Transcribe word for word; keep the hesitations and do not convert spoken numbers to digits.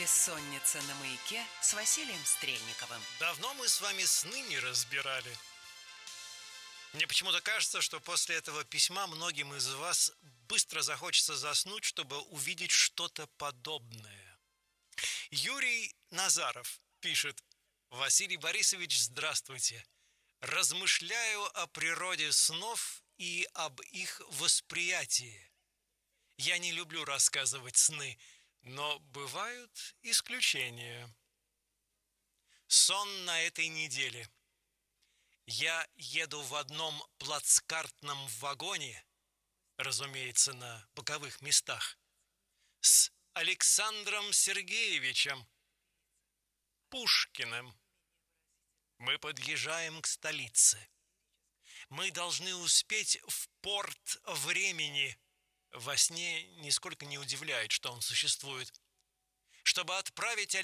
Бессонница на маяке с Василием Стрельниковым. Давно мы с вами сны не разбирали. Мне почему-то кажется, что после этого письма многим из вас быстро захочется заснуть, чтобы увидеть что-то подобное. Юрий Назаров пишет: Василий Борисович, здравствуйте. Размышляю о природе снов и об их восприятии. Я не люблю рассказывать сны, но бывают исключения. Сон на этой неделе. Я еду в одном плацкартном вагоне, разумеется, на боковых местах, с Александром Сергеевичем Пушкиным. Мы подъезжаем к столице. Мы должны успеть в порт времени. Во сне нисколько не удивляет, что он существует. Чтобы отправить